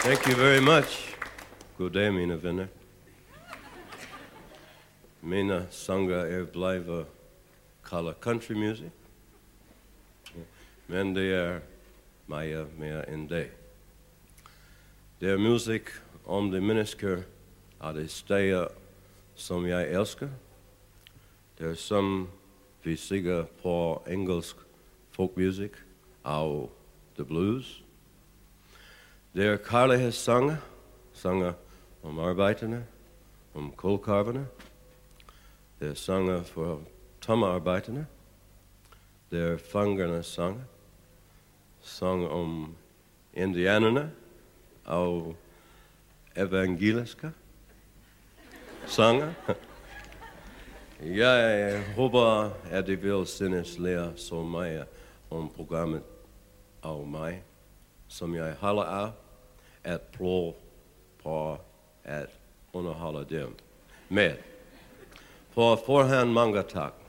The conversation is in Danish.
Thank you very much. God dag, mine venner. Mine sanger blijven kalde country music. Men det meer end det. Det muziek om de mennesker af de steder, som jeg elsker. Det som vi siger på engelsk folkmusik og the blues. Det kærlighedssange, sanger om arbejderne, om kulkarverne. Det sanger for tommearbejderne. Det fangernes sange, sang om indianerne og evangeliske sanger. Jeg håber, at det vil synes lære så meget om programmet og mig, som jeg holder af at prøve på at underholde dem med. På forhånd mange tak.